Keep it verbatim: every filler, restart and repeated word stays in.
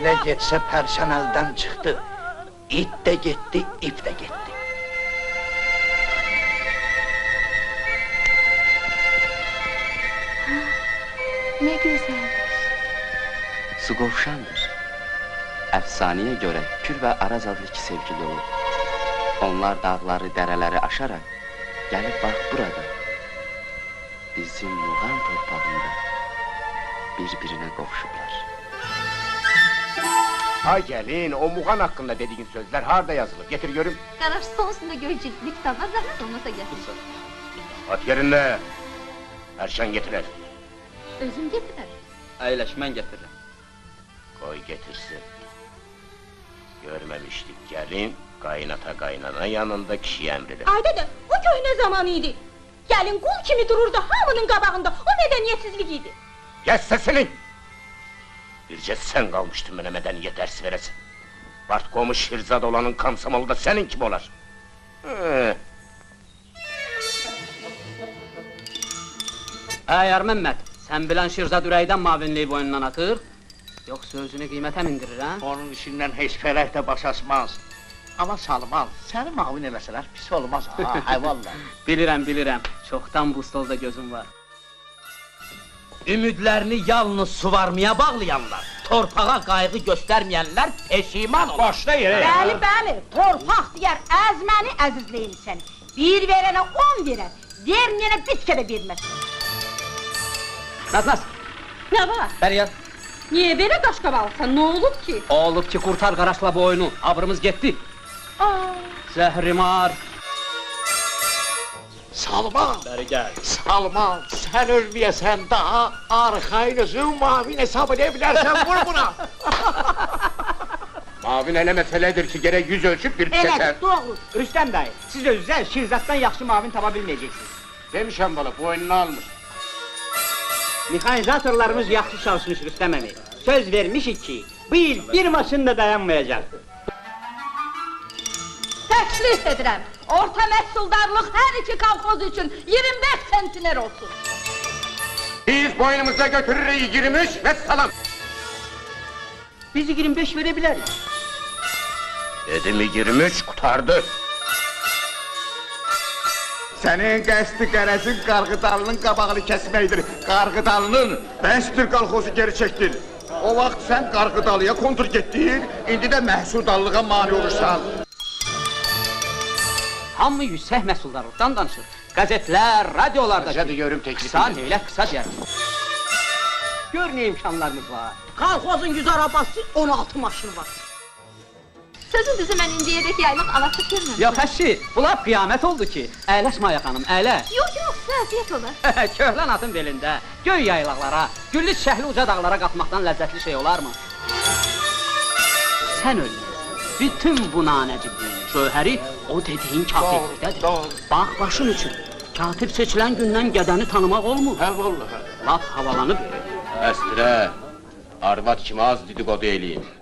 Elə getsə pərşan əldən çıxdı. İt də getdi, ip də getdi. Ne güzeldir. Su qovşandır. Əfsanəyə görə Kür və Araz adlı iki sevgili olur. Onlar dağları, dərələri aşaraq gəlib bax burada. Bizim Muğan torpağında bir-birinə qovuşublar. Ay gelin, o Muğan hakkında dediğin sözler harda yazılır? Getir görüm. Qaraj sol üstündə göy ciltli kitab var, zəhmət olmasa gətirsin. At yerinde. Erşen getirer. Özüm getirərəm. Əyləş, mən gətirirəm. Koy getirsin. Görmemiştik gelin, kaynata kaynana yanında kişi emridir. Ay dede, o köhne zamanıydı. Gelin kul kimi dururdu hamının qabağında, o medeniyetsizlik idi. Kes sesini! Birce sen kalmıştın bana medeniyet dersi veresin. Bartkomu Şirzad olanın kamsamalı da senin kim olar? Ee. Əyər Məmməd, sən bilən Şirzad ürəkdən mavinliyi boynundan atır, yoxsa özünü qiymətə mindirir, hə? Onun işindən heç fərək də baş açmaz. Ama Salman, səni mavin eləsələr pis olmaz ha, hay vallahi. Bilirəm, bilirəm, çoxdan bu stolda gözüm var. Ümidlərini yalnız suvarmaya bağlayanlar, torpağa qayğı göstərməyənlər peşiman olur. Başla yere! Bəli, bəli, torpaq deyər, əzməni əzizləyin səni. Bir verənə on verər, verməyənə bitsə də verməz. Naz, Naz, Nə var? bəri yaz. Niyə belə qaşqabalsan, nə olub ki? Olub ki, qurtar qaraşla bu oyunu, abrımız getdi. Aa. Zəhrimar. Salman, Bəri gəl. Salman, sen ölmeyesen daha arxayınızı mavin hesab edebilirsen vur buna. Mavin elə meseledir ki gerek yüz ölçüp bir Elədir, keser. doğru. Rüstem dayı, siz özünüzə Şirzat'tan yaxşı mavin tapa bilməyəcəksiniz. Demişəm bana bu oyununu almış. Mexanizatorlarımız yaxşı çalışmış Rüstem əmi. Söz vermişik ki, bu il bir maşın da dayanmayacaq. Təklif edirəm, orta məhsuldarlıq hər iki kolxoz üçün iyirmi beş sentiner olsun. Biz boynumuza götürürük yirmi üç ve salam. Biz iyirmi beş verebiliriz. Dedim yirmi üç kurtardı. Senin qəsdi qərəzin Qarğıdalının qabağını kesməkdir. Qarğıdalının Bəstir qalxozu geri çəkdir. O vaxt sen Qarğıdalıya kontur getdin, indi də məhsuldallığa mani olursan. Hamı yüksək məhsuldarlıqdan danışır. Qəzetlər, radiolarda... Hadi görüm teklifi. Qısa, neylə qısa deyərim. Gör ne imkanlarımız var. Kolxozun yüz arabası, on altı maşını var. Sözün düzü mən indiyədək yaylıq alasıq görməmişim. Yox, əşi, bunlar qiyamət oldu ki. Əyləşmə Maya xanım, əylə. Yox, yox, vəziyyət olar. Köhlən atın belində, göy yaylaqlara, güllü çiçəkli uca dağlara qatmaqdan ləzzətli şey olarmı? Sən ölməyəsən, bütün bu nanəcibliyin şöhəri o dediyin katiblikdədir. Bax, başın üçün, katib seçilən gündən gədəni tanımaq olmur. Hə, vallahi. Laf havalanıb verir. Əstirə, arvad kimi az dedikodu eləyim.